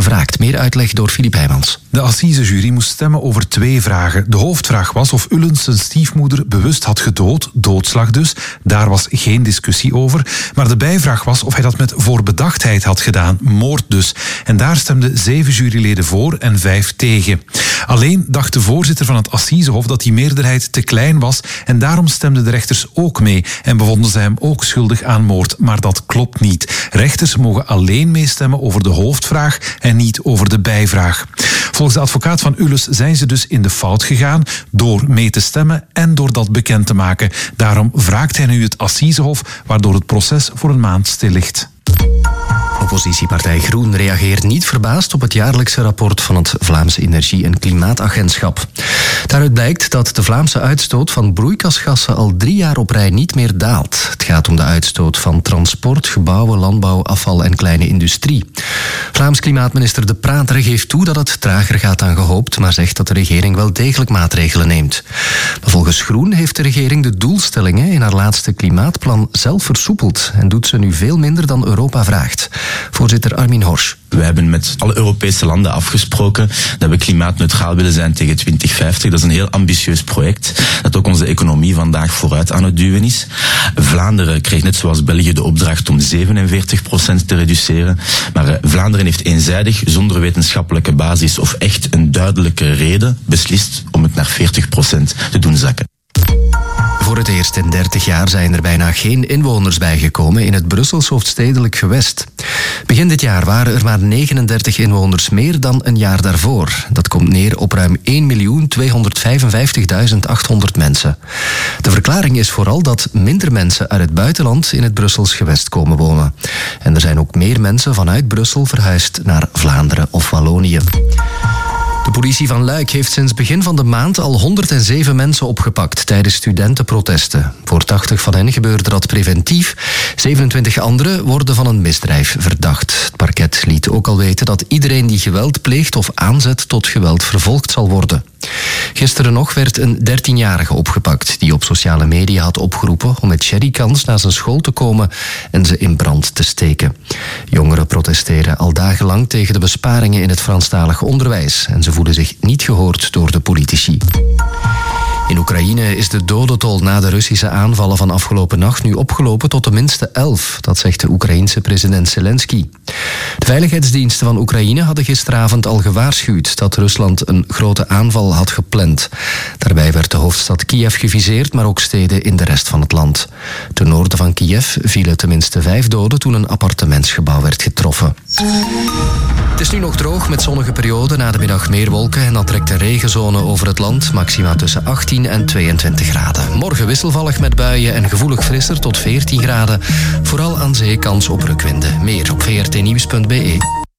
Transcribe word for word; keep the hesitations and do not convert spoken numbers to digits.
gevraagd. Meer uitleg door Filip Heijmans. De assisejury moest stemmen over twee vragen. De hoofdvraag was of Ullens zijn stiefmoeder bewust had gedood, doodslag dus. Daar was geen discussie over. Maar de bijvraag was of hij dat met voorbedachtheid had gedaan, moord dus. En daar stemden zeven juryleden voor en vijf tegen. Alleen dacht de voorzitter van het Assisehof dat die meerderheid te klein was en daarom stemden de rechters ook mee en bevonden ze hem ook schuldig aan moord. Maar dat klopt niet. Rechters mogen alleen meestemmen over de hoofdvraag en niet over de bijvraag. Volgens de advocaat van Ullens zijn ze dus in de fout gegaan door mee te stemmen en door dat bekend te maken. Daarom wraakt hij nu het Assisehof, waardoor het proces voor een maand stil ligt. Oppositiepartij Groen reageert niet verbaasd op het jaarlijkse rapport van het Vlaamse Energie- en Klimaatagentschap. Daaruit blijkt dat de Vlaamse uitstoot van broeikasgassen al drie jaar op rij niet meer daalt. Het gaat om de uitstoot van transport, gebouwen, landbouw, afval en kleine industrie. Vlaams klimaatminister De Prater geeft toe dat het trager gaat dan gehoopt, maar zegt dat de regering wel degelijk maatregelen neemt. Maar volgens Groen heeft de regering de doelstellingen in haar laatste klimaatplan zelf versoepeld en doet ze nu veel minder dan Europa vraagt. Voorzitter Armin Horsch. We hebben met alle Europese landen afgesproken dat we klimaatneutraal willen zijn tegen twintig vijftig. Dat is een heel ambitieus project, dat ook onze economie vandaag vooruit aan het duwen is. Vlaanderen kreeg net zoals België de opdracht om zevenenveertig procent te reduceren. Maar Vlaanderen heeft eenzijdig, zonder wetenschappelijke basis of echt een duidelijke reden, beslist om het naar veertig procent te doen zakken. Voor het eerst in dertig jaar zijn er bijna geen inwoners bijgekomen in het Brussels hoofdstedelijk gewest. Begin dit jaar waren er maar negenendertig inwoners meer dan een jaar daarvoor. Dat komt neer op ruim één miljoen tweehonderdvijfenvijftigduizend achthonderd mensen. De verklaring is vooral dat minder mensen uit het buitenland in het Brussels gewest komen wonen. En er zijn ook meer mensen vanuit Brussel verhuisd naar Vlaanderen of Wallonië. De politie van Luik heeft sinds begin van de maand al honderdzeven mensen opgepakt tijdens studentenprotesten. Voor tachtig van hen gebeurde dat preventief. zevenentwintig anderen worden van een misdrijf verdacht. Het parket liet ook al weten dat iedereen die geweld pleegt of aanzet tot geweld vervolgd zal worden. Gisteren nog werd een dertienjarige opgepakt die op sociale media had opgeroepen om met jerrycans naar zijn school te komen en ze in brand te steken. Jongeren protesteren al dagenlang tegen de besparingen in het Franstalig onderwijs en ze voelen zich niet gehoord door de politici. In Oekraïne is de dodentol na de Russische aanvallen van afgelopen nacht nu opgelopen tot tenminste elf. Dat zegt de Oekraïense president Zelensky. De veiligheidsdiensten van Oekraïne hadden gisteravond al gewaarschuwd dat Rusland een grote aanval had gepland. Daarbij werd de hoofdstad Kiev geviseerd, maar ook steden in de rest van het land. Ten noorden van Kiev vielen tenminste vijf doden toen een appartementsgebouw werd getroffen. Het is nu nog droog met zonnige perioden, na de middag meer wolken en dan trekt een regenzone over het land, maxima tussen achttien en tweeëntwintig graden. Morgen wisselvallig met buien en gevoelig frisser tot veertien graden. Vooral aan zee kans op rukwinden. Meer op v r t nieuws punt b e.